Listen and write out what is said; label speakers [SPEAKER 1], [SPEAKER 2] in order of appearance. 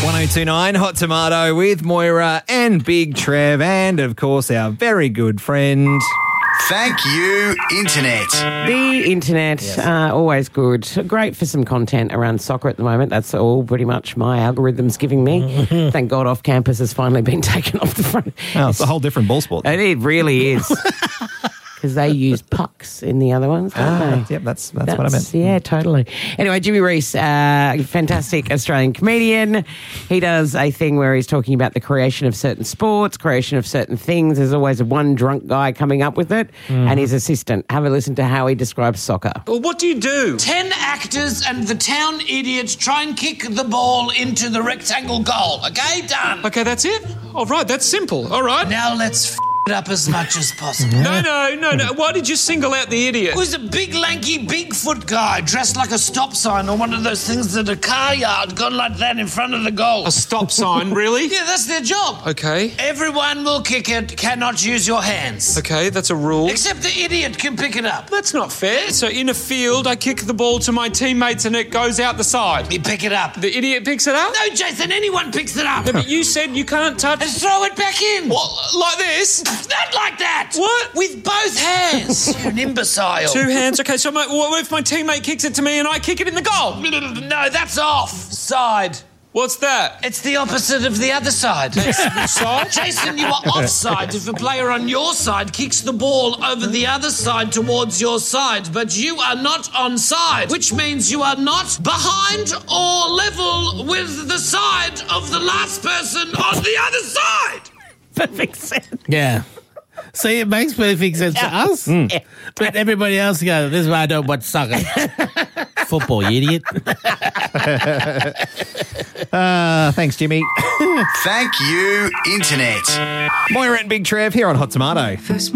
[SPEAKER 1] 1029 Hot Tomato with Moira and Big Trev and, of course, our very good friend...
[SPEAKER 2] Thank you, Internet.
[SPEAKER 3] The Internet, always good. Great for some content around soccer at the moment. That's all pretty much my algorithm's giving me. Thank God Off Campus has finally been taken off the front.
[SPEAKER 1] Oh, it's a whole different ball sport.
[SPEAKER 3] It really is. Because they use pucks in the other ones, don't they?
[SPEAKER 1] Yep, that's what I meant.
[SPEAKER 3] Yeah, totally. Anyway, Jimmy Reese, fantastic Australian comedian. He does a thing where he's talking about the creation of certain sports, creation of certain things. There's always one drunk guy coming up with it and his assistant. Have a listen to how he describes soccer.
[SPEAKER 4] Well, what do you do?
[SPEAKER 5] 10 actors and the town idiot try and kick the ball into the rectangle goal. Okay, done.
[SPEAKER 4] Okay, that's it? All right, that's simple. All right.
[SPEAKER 5] Now let's it up as much as possible.
[SPEAKER 4] No. Why did you single out the idiot?
[SPEAKER 5] Who's a big, lanky, Bigfoot guy dressed like a stop sign or one of those things at a car yard gone like that in front of the goal?
[SPEAKER 4] A stop sign, really?
[SPEAKER 5] Yeah, that's their job.
[SPEAKER 4] Okay.
[SPEAKER 5] Everyone will kick it, cannot use your hands.
[SPEAKER 4] Okay, that's a rule.
[SPEAKER 5] Except the idiot can pick it up.
[SPEAKER 4] That's not fair. So in a field, I kick the ball to my teammates and it goes out the side.
[SPEAKER 5] You pick it up.
[SPEAKER 4] The idiot picks it up?
[SPEAKER 5] No, Jason, anyone picks it up.
[SPEAKER 4] No, but you said you can't touch...
[SPEAKER 5] And throw it back in.
[SPEAKER 4] What, like this?
[SPEAKER 5] Not like that.
[SPEAKER 4] What?
[SPEAKER 5] With both hands. You're an imbecile.
[SPEAKER 4] Two hands. Okay, so what if my teammate kicks it to me and I kick it in the goal?
[SPEAKER 5] No, that's offside.
[SPEAKER 4] What's that?
[SPEAKER 5] It's the opposite of the other side.
[SPEAKER 4] Side?
[SPEAKER 5] Jason, you are offside if a player on your side kicks the ball over the other side towards your side, but you are not onside, which means you are not behind or level with the side of the last person on the other side.
[SPEAKER 3] Perfect sense.
[SPEAKER 6] Yeah. See, it makes perfect sense to us. But everybody else goes, this is why I don't watch soccer. Football, you idiot.
[SPEAKER 1] Thanks, Jimmy.
[SPEAKER 2] Thank you, Internet.
[SPEAKER 1] Moira and Big Trev here on Hot Tomato.